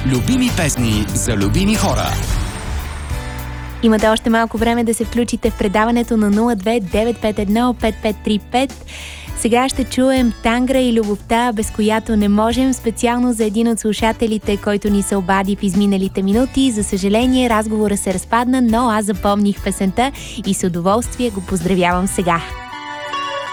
Любими песни за любими хора. Имате още малко време да се включите в предаването на 02-951-5535. Сега ще чуем Тангра и любовта, без която не можем, специално за един от слушателите, който ни се обади в изминалите минути. За съжаление, разговора се разпадна, но аз запомних песента и с удоволствие го поздравявам сега.